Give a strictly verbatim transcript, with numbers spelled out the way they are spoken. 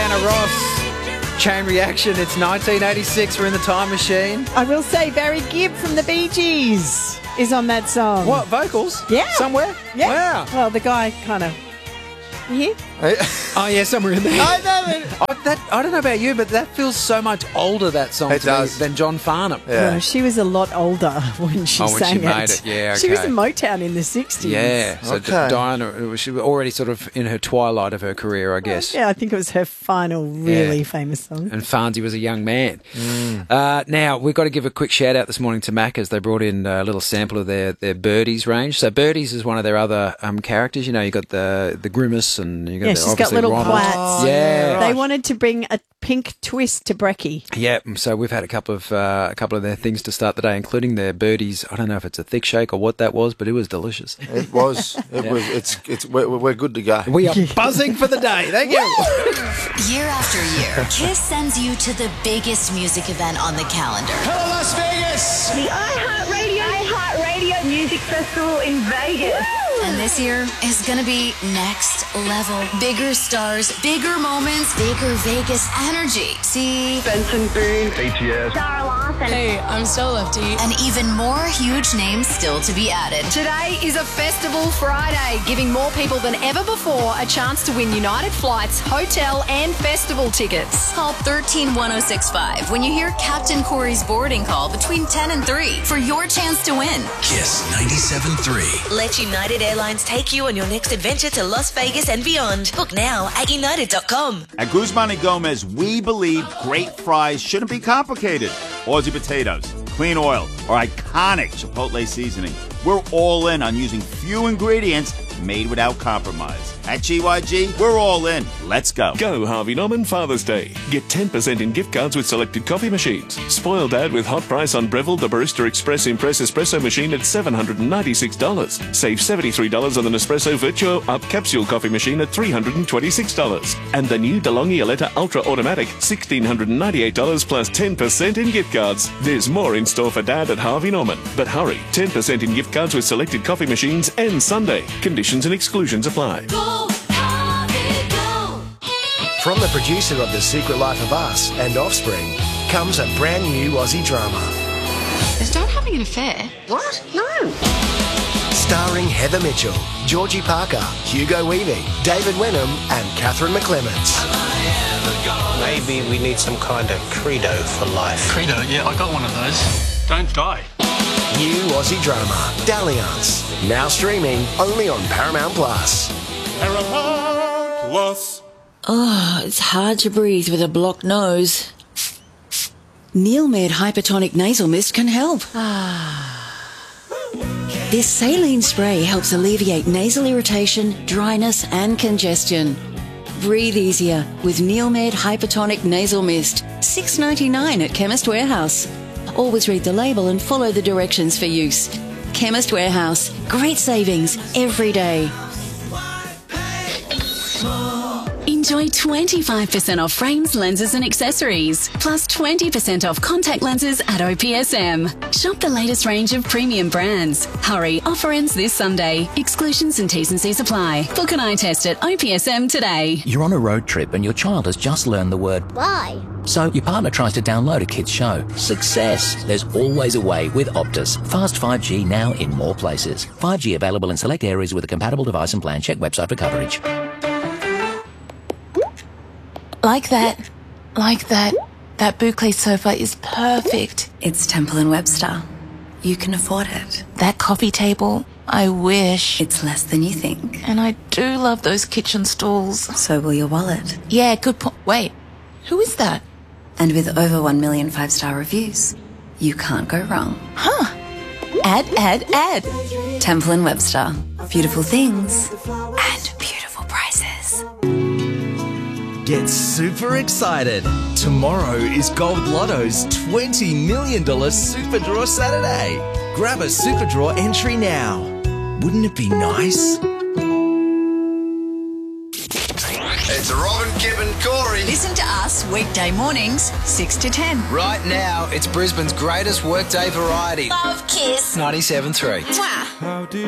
Diana Ross. Chain Reaction. It's nineteen eighty-six. We're in the time machine. I will say Barry Gibb from the Bee Gees is on that song. What, vocals? Yeah. Somewhere? Yeah. Wow. Well, the guy kind of... You hear? Oh, yeah, somewhere in there. I know. I, that, I don't know about you, but that feels so much older, that song, It to does. me, than John Farnham. Yeah. Well, she was a lot older when she Oh, when sang she made it. Yeah, She was okay. in Motown in the sixties. Yeah. So Okay. Diana, she was already sort of in her twilight of her career, I guess. Yeah, I think it was her final really Yeah. famous song. And Farnsey was a young man. Uh, now, we've got to give a quick shout out this morning to Macca's. They brought in a little sample of their, their Birdies range. So Birdies is one of their other um, characters. You know, you got the the Grimace and you got Yeah, the, she's got obviously little Ronald. plaits. Yeah. They wanted to bring a pink twist to Brekkie. Yeah, so we've had a couple of uh, a couple of their things to start the day, including their Birdies. I don't know if it's a thick shake or what that was, but it was delicious. It was. It was. It's. It's. We're, we're good to go. We are buzzing for the day. Thank you. Year after year, Kiss sends you to the biggest music event on the calendar. Hello, Las Vegas! The iHeartRadio iHeartRadio Music Festival in Vegas. And this year is going to be next level. Bigger stars, bigger moments, bigger Vegas energy. See? Benson Boone, A T S. Sarah Larson. Hey, I'm so lefty. And even more huge names still to be added. Today is a Festival Friday, giving more people than ever before a chance to win United Flights, hotel and festival tickets. Call one three one oh six five when you hear Captain Corey's boarding call between ten and three for your chance to win. Kiss ninety-seven point three. Let United Airlines take you on your next adventure to Las Vegas and beyond. Book now at united dot com. At Guzman and Gomez, we believe great fries shouldn't be complicated. Aussie potatoes, clean oil, or iconic Chipotle seasoning. We're all in on using few ingredients made without compromise. At G Y G, we're all in. Let's go. Go Harvey Norman Father's Day. Get ten percent in gift cards with selected coffee machines. Spoil Dad with hot price on Breville the Barista Express Impress Espresso machine at seven hundred ninety-six dollars. Save seventy-three dollars on the Nespresso Virtuo Up Capsule coffee machine at three hundred twenty-six dollars. And the new DeLonghi Aletta Ultra Automatic, one thousand six hundred ninety-eight dollars plus ten percent in gift cards. There's more in store for Dad at Harvey Norman. But hurry, ten percent in gift cards with selected coffee machines and Sunday. Conditions and exclusions apply. From the producer of The Secret Life of Us and Offspring comes a brand new Aussie drama. Is Dad having an affair? What? No. Starring Heather Mitchell, Georgie Parker, Hugo Weaving, David Wenham and Catherine McClements. Maybe we need some kind of credo for life. Credo, yeah, I got one of those. Don't die. New Aussie drama, Dalliance. Now streaming only on Paramount Plus. Paramount Plus. Oh, it's hard to breathe with a blocked nose. Neilmed Hypertonic Nasal Mist can help. This saline spray helps alleviate nasal irritation, dryness and congestion. Breathe easier with Neilmed Hypertonic Nasal Mist. six ninety-nine at Chemist Warehouse. Always read the label and follow the directions for use. Chemist Warehouse. Great savings every day. Enjoy twenty-five percent off frames, lenses and accessories, plus twenty percent off contact lenses at O P S M. Shop the latest range of premium brands. Hurry, offer ends this Sunday. Exclusions and T's and C's apply. Book an eye test at O P S M today. You're on a road trip and your child has just learned the word Why? So your partner tries to download a kid's show. Success! There's always a way with Optus. Fast five G now in more places. five G available in select areas with a compatible device and plan. Check website for coverage. Like that. Like that. That boucle sofa is perfect. It's Temple and Webster. You can afford it. That coffee table, I wish. It's less than you think. And I do love those kitchen stools. So will your wallet. Yeah, good point. Wait, who is that? And with over one million five-star reviews, you can't go wrong. Huh. Add, add, add. Temple and Webster. Beautiful things and beautiful prices. Get super excited. Tomorrow is Gold Lotto's twenty million dollars Super Draw Saturday. Grab a Super Draw entry now. Wouldn't it be nice? It's Robin, Kip and Corey. Listen to us weekday mornings, six to ten. Right now, it's Brisbane's greatest workday variety. Love Kiss. ninety-seven point three. Mwah.